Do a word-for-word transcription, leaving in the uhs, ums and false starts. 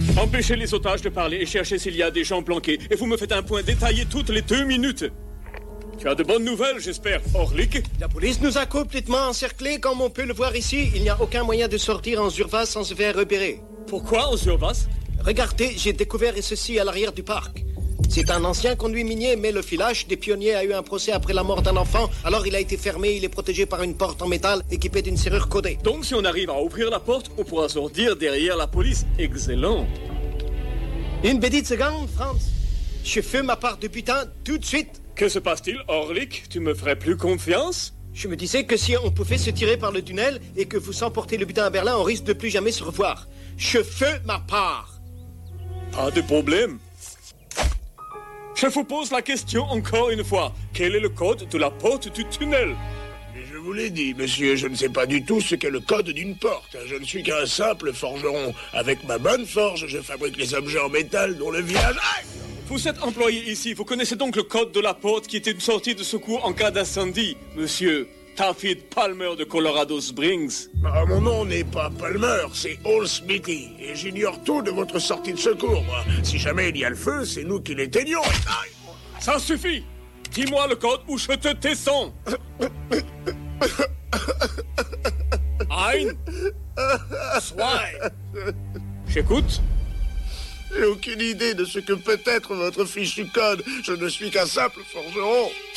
Empêchez les otages de parler et cherchez s'il y a des gens planqués. Et vous me faites un point détaillé toutes les deux minutes. Tu as de bonnes nouvelles, j'espère, Orlik? La police nous a complètement encerclés, comme on peut le voir ici. Il n'y a aucun moyen de sortir en Zurvas sans se faire repérer. Pourquoi en Zurvas? Regardez, j'ai découvert ceci à l'arrière du parc. C'est un ancien conduit minier, mais le village des pionniers a eu un procès après la mort d'un enfant. Alors il a été fermé, il est protégé par une porte en métal équipée d'une serrure codée. Donc si on arrive à ouvrir la porte, on pourra sortir derrière la police. Excellent. Une petite seconde, Franz. Je fais ma part de butin tout de suite. Que se passe-t-il, Orlik? Tu me ferais plus confiance? Je me disais que si on pouvait se tirer par le tunnel et que vous emportez le butin à Berlin, on risque de plus jamais se revoir. Je fais ma part. Pas de problème. Je vous pose la question encore une fois. Quel est le code de la porte du tunnel? Mais je vous l'ai dit, monsieur, je ne sais pas du tout ce qu'est le code d'une porte. Je ne suis qu'un simple forgeron. Avec ma bonne forge, je fabrique les objets en métal dont le village... Aïe! Vous êtes employé ici. Vous connaissez donc le code de la porte qui était une sortie de secours en cas d'incendie, monsieur David Palmer de Colorado Springs. Ah, mon nom n'est pas Palmer, c'est Hall Smithy. Et j'ignore tout de votre sortie de secours, moi. Si jamais il y a le feu, c'est nous qui l'éteignons. Aïe! Ça suffit. Dis-moi le code ou je te descends. Ein, zwei. J'écoute. J'ai aucune idée de ce que peut être votre fichu code. Je ne suis qu'un simple forgeron.